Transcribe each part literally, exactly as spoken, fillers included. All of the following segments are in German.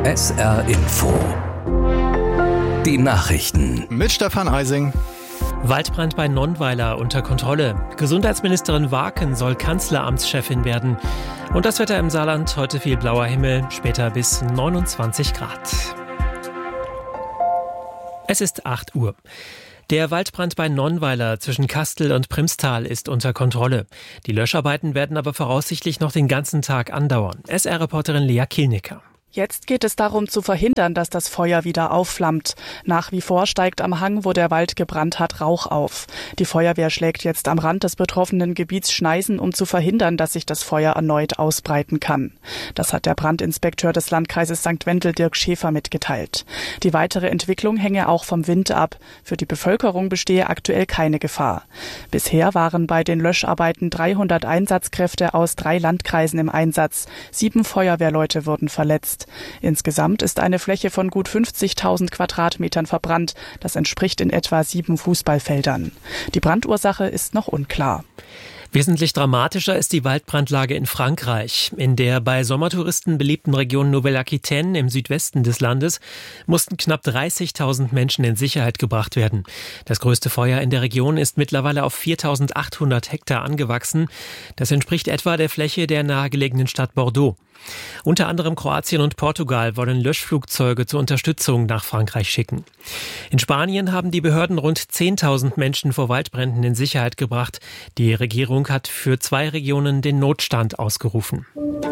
S R Info. Die Nachrichten. Mit Stefan Eising. Waldbrand bei Nonnweiler unter Kontrolle. Gesundheitsministerin Waaken soll Kanzleramtschefin werden. Und das Wetter im Saarland, heute viel blauer Himmel, später bis neunundzwanzig Grad. Es ist acht Uhr. Der Waldbrand bei Nonnweiler zwischen Kastel und Primstal ist unter Kontrolle. Die Löscharbeiten werden aber voraussichtlich noch den ganzen Tag andauern. S R-Reporterin Lea Kielnicker. Jetzt geht es darum zu verhindern, dass das Feuer wieder aufflammt. Nach wie vor steigt am Hang, wo der Wald gebrannt hat, Rauch auf. Die Feuerwehr schlägt jetzt am Rand des betroffenen Gebiets Schneisen, um zu verhindern, dass sich das Feuer erneut ausbreiten kann. Das hat der Brandinspekteur des Landkreises Sankt Wendel, Dirk Schäfer, mitgeteilt. Die weitere Entwicklung hänge auch vom Wind ab. Für die Bevölkerung bestehe aktuell keine Gefahr. Bisher waren bei den Löscharbeiten dreihundert Einsatzkräfte aus drei Landkreisen im Einsatz. Sieben Feuerwehrleute wurden verletzt. Insgesamt ist eine Fläche von gut fünfzigtausend Quadratmetern verbrannt. Das entspricht in etwa sieben Fußballfeldern. Die Brandursache ist noch unklar. Wesentlich dramatischer ist die Waldbrandlage in Frankreich. In der bei Sommertouristen beliebten Region Nouvelle-Aquitaine im Südwesten des Landes mussten knapp dreißigtausend Menschen in Sicherheit gebracht werden. Das größte Feuer in der Region ist mittlerweile auf viertausendachthundert Hektar angewachsen. Das entspricht etwa der Fläche der nahegelegenen Stadt Bordeaux. Unter anderem Kroatien und Portugal wollen Löschflugzeuge zur Unterstützung nach Frankreich schicken. In Spanien haben die Behörden rund zehntausend Menschen vor Waldbränden in Sicherheit gebracht. Die Regierung hat für zwei Regionen den Notstand ausgerufen.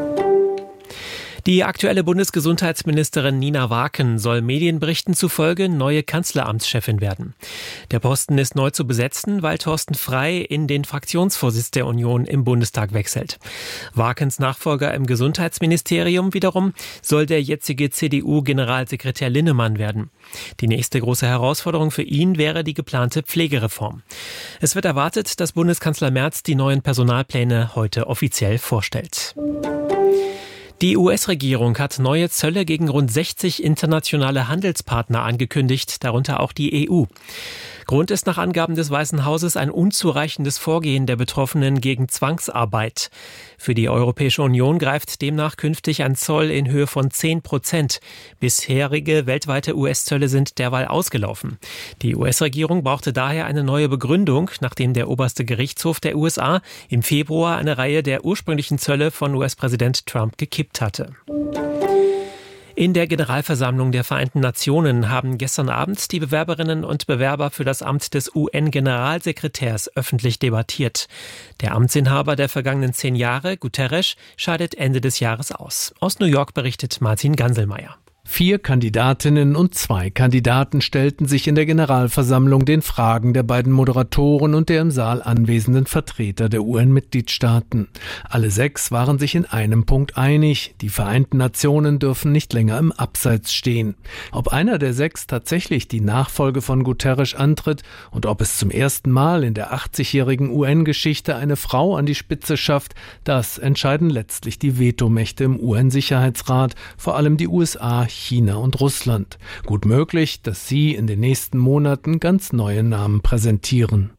Die aktuelle Bundesgesundheitsministerin Nina Waaken soll Medienberichten zufolge neue Kanzleramtschefin werden. Der Posten ist neu zu besetzen, weil Thorsten Frey in den Fraktionsvorsitz der Union im Bundestag wechselt. Waakens Nachfolger im Gesundheitsministerium wiederum soll der jetzige C D U-Generalsekretär Linnemann werden. Die nächste große Herausforderung für ihn wäre die geplante Pflegereform. Es wird erwartet, dass Bundeskanzler Merz die neuen Personalpläne heute offiziell vorstellt. Die U S-Regierung hat neue Zölle gegen rund sechzig internationale Handelspartner angekündigt, darunter auch die E U. Grund ist nach Angaben des Weißen Hauses ein unzureichendes Vorgehen der Betroffenen gegen Zwangsarbeit. Für die Europäische Union greift demnach künftig ein Zoll in Höhe von zehn Prozent. Bisherige weltweite U S-Zölle sind derweil ausgelaufen. Die U S-Regierung brauchte daher eine neue Begründung, nachdem der oberste Gerichtshof der U S A im Februar eine Reihe der ursprünglichen Zölle von U S-Präsident Trump gekippt hatte. In der Generalversammlung der Vereinten Nationen haben gestern Abend die Bewerberinnen und Bewerber für das Amt des U N-Generalsekretärs öffentlich debattiert. Der Amtsinhaber der vergangenen zehn Jahre, Guterres, scheidet Ende des Jahres aus. Aus New York berichtet Martin Ganselmeier. Vier Kandidatinnen und zwei Kandidaten stellten sich in der Generalversammlung den Fragen der beiden Moderatoren und der im Saal anwesenden Vertreter der U N-Mitgliedstaaten. Alle sechs waren sich in einem Punkt einig: Die Vereinten Nationen dürfen nicht länger im Abseits stehen. Ob einer der sechs tatsächlich die Nachfolge von Guterres antritt und ob es zum ersten Mal in der achtzigjährigen U N-Geschichte eine Frau an die Spitze schafft, das entscheiden letztlich die Vetomächte im U N-Sicherheitsrat, vor allem die U S A, China und Russland. Gut möglich, dass sie in den nächsten Monaten ganz neue Namen präsentieren.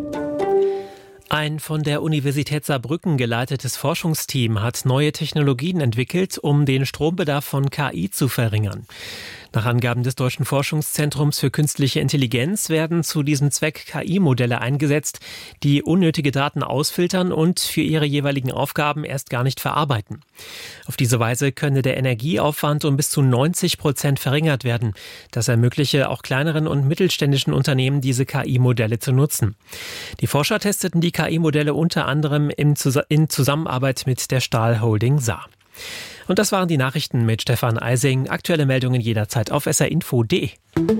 Ein von der Universität Saarbrücken geleitetes Forschungsteam hat neue Technologien entwickelt, um den Strombedarf von K I zu verringern. Nach Angaben des Deutschen Forschungszentrums für künstliche Intelligenz werden zu diesem Zweck K I-Modelle eingesetzt, die unnötige Daten ausfiltern und für ihre jeweiligen Aufgaben erst gar nicht verarbeiten. Auf diese Weise könne der Energieaufwand um bis zu neunzig Prozent verringert werden. Das ermögliche auch kleineren und mittelständischen Unternehmen, diese K I-Modelle zu nutzen. Die Forscher testeten die K I-Modelle unter anderem in Zusammenarbeit mit der Stahl Holding Saar. Und das waren die Nachrichten mit Stefan Eising. Aktuelle Meldungen jederzeit auf s r info punkt d e.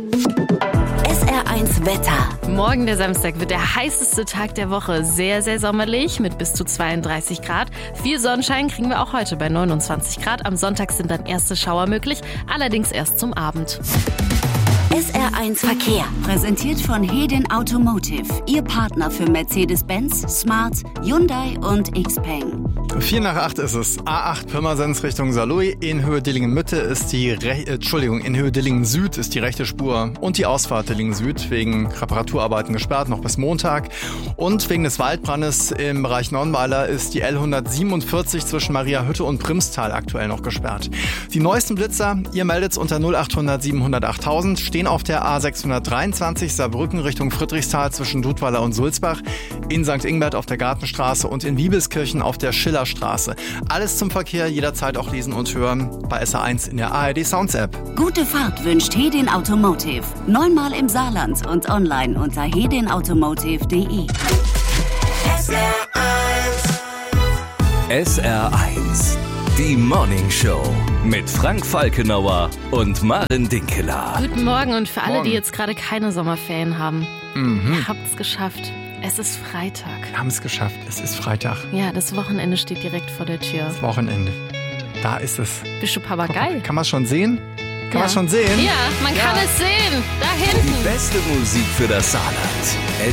S R eins Wetter. Morgen, der Samstag, wird der heißeste Tag der Woche. Sehr, sehr sommerlich mit bis zu zweiunddreißig Grad. Viel Sonnenschein kriegen wir auch heute bei neunundzwanzig Grad. Am Sonntag sind dann erste Schauer möglich, allerdings erst zum Abend. S R eins Verkehr, präsentiert von Hedin Automotive, Ihr Partner für Mercedes-Benz, Smart, Hyundai und Xpeng. vier nach acht ist es. A acht Pirmasens Richtung Saarlouis. In Höhe Dillingen-Mitte ist die, Re- äh, Entschuldigung, in Höhe Dillingen-Süd ist die rechte Spur und die Ausfahrt Dillingen-Süd wegen Reparaturarbeiten gesperrt, noch bis Montag. Und wegen des Waldbrandes im Bereich Nonnweiler ist die L hundertsiebenundvierzig zwischen Mariahütte und Primstal aktuell noch gesperrt. Die neuesten Blitzer, ihr meldet's unter null achthundert siebenhundert achttausend, stehen auf der A sechshundertdreiundzwanzig Saarbrücken Richtung Friedrichsthal zwischen Dudweiler und Sulzbach, in Sankt Ingbert auf der Gartenstraße und in Wiebelskirchen auf der Schillerstraße. Alles zum Verkehr, jederzeit auch lesen und hören bei S R eins in der A R D Sounds App. Gute Fahrt wünscht Hedin Automotive. Neunmal im Saarland und online unter hedin automotive punkt de. S R eins. S R eins. Die Morning Show mit Frank Falkenauer und Maren Dinkeler. Guten Morgen und für alle, Morgen. die jetzt gerade keine Sommerferien haben. Mhm. Ihr habt's geschafft. Es ist Freitag. Wir haben es geschafft. Es ist Freitag. Ja, das Wochenende steht direkt vor der Tür. Wochenende. Da ist es. Bist du Papagei? Kann man es schon sehen? Kann man Ja. es schon sehen? Ja, man kann Ja. es sehen. Da Die hinten. beste Musik für das Saarland.